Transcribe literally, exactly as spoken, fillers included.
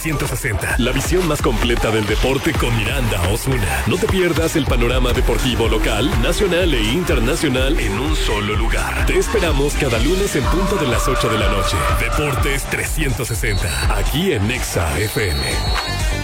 ciento sesenta, la visión más completa del deporte con Miranda Osuna. No te pierdas el panorama deportivo local, nacional e internacional en un solo lugar. Te esperamos cada lunes en punto de las ocho de la noche. Deportes trescientos sesenta, aquí en Nexa F M.